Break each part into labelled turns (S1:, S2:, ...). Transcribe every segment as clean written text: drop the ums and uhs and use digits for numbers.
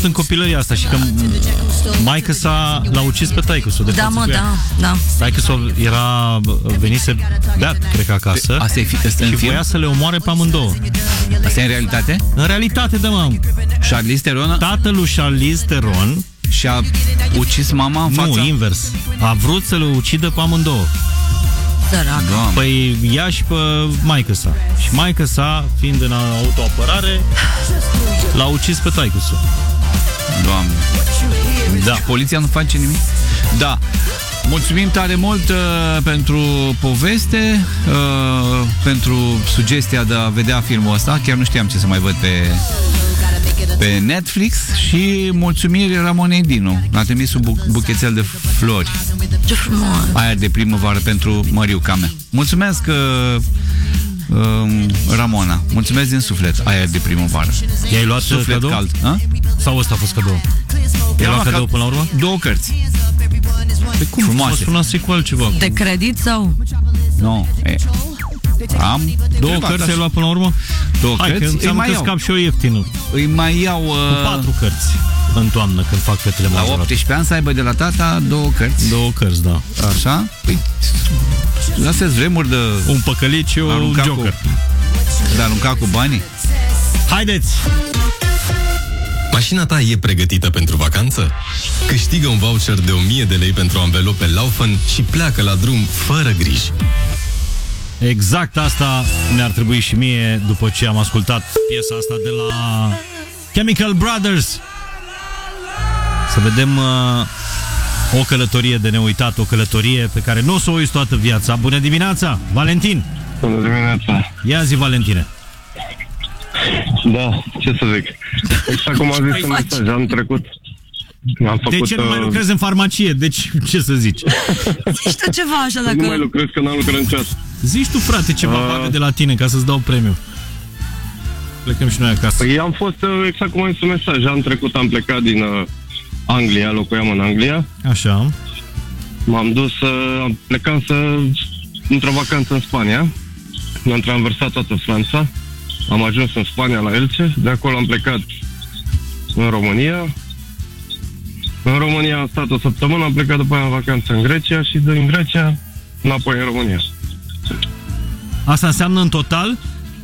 S1: în copilăria asta și că maică l-a ucis pe taică-s-o.
S2: Da, mă, da.
S1: Taică-s-o venise beat, cred că acasă.
S3: Asta e
S1: și voia să le omoare pe amândouă.
S3: Asta e în realitate?
S1: În realitate, da, mă.
S3: Charlize Theron?
S1: Tatăl lui Charlize Theron
S3: și-a ucis mama în fața?
S1: Nu, invers. A vrut să le ucidă pe amândouă.
S2: Sărac.
S1: Păi ea și pe maică-sa. Și maică-sa, fiind în autoapărare, l-a ucis pe taică-s-o.
S3: Doamne.
S1: Da.
S3: Și poliția nu face nimic? Da. Mulțumim tare mult pentru poveste, pentru sugestia de a vedea filmul ăsta. Chiar nu știam ce să mai văd pe Netflix. Și mulțumiri Ramonei Dinu. A trimis un buchețel de flori.
S2: Ce frumos.
S3: Aer de primăvară pentru Măriuca mea. Mulțumesc, Ramona. Mulțumesc din suflet. Aer de primăvară.
S1: I-ai luat
S3: suflet
S1: cadou?
S3: Cald. A?
S1: Sau ăsta a fost cadou? I-ai luat cadou până la urmă?
S3: 2 cărți.
S1: Pe cum?
S3: Frumoase.
S1: Mă sunați cu altceva.
S2: De credit sau?
S3: Nu. Am
S1: 2 cărți ai luat până la urmă?
S3: 2
S1: Hai,
S3: cărți.
S1: că înseamnă că scap și eu ieftină.
S3: Îi mai iau...
S1: Cu 4 cărți în toamnă, când fac fetele
S3: la
S1: majorate.
S3: 18 ani să aibă de la tata 2 cărți.
S1: 2 cărți, da.
S3: Așa? Păi, astea-s vremuri de...
S1: Un păcălit și un joker.
S3: De arunca cu banii.
S1: Haideți!
S4: Mașina ta e pregătită pentru vacanță? Câștigă un voucher de 1000 de lei pentru anvelope Laufen și pleacă la drum fără griji.
S1: Exact asta mi-ar trebui și mie după ce am ascultat piesa asta de la Chemical Brothers. Să vedem o călătorie de neuitat, o călătorie pe care nu o să o uiți toată viața. Bună dimineața, Valentin!
S5: Bună dimineața!
S1: Ia zi, Valentine!
S5: Da, ce să zic. Exact cum am zis în mesaj, am trecut.
S1: De ce nu mai lucrezi în farmacie? Deci, ce să zici?
S2: Zici tu ceva așa dacă...
S5: Nu mai lucrez, că n-am lucrat niciodată.
S1: Zici tu, frate, ceva bagă de la tine ca să-ți dau premiu. Plecăm și noi acasă.
S5: Păi am fost, exact cum am zis în mesaj, am trecut, am plecat din Anglia, locuiam în Anglia.
S1: Așa.
S5: M-am dus, am plecat într-o vacanță în Spania. M-am traversat toată Franța. Am ajuns în Spania, la Elche. De acolo am plecat în România. În România am stat o săptămână, am plecat după aia în vacanță în Grecia și din Grecia înapoi în România.
S1: Asta înseamnă în total?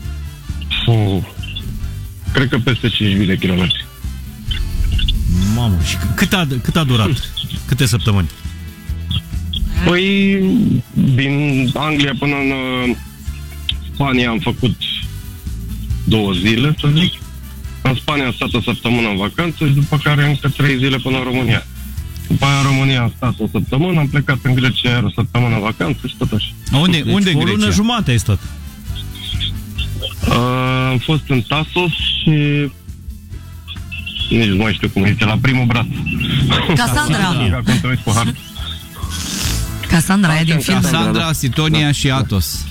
S5: Cred că peste 5.000 de kilometri.
S1: Mamă, și cât a durat? Câte săptămâni?
S5: Păi, din Anglia până în Spania am făcut 2 zile, să zic. În Spania am stat o săptămână în vacanță și după care încă 3 zile până în România. După aia în România am stat o săptămână, am plecat în Grecia iar o săptămână în vacanță și tot așa.
S3: Unde în
S1: Grecia? O lună jumate ai stat.
S5: Am fost în Tasos și nici nu mai știu cum este, la primul braț.
S2: Cassandra e din film.
S3: Cassandra, Sitonia și Athos.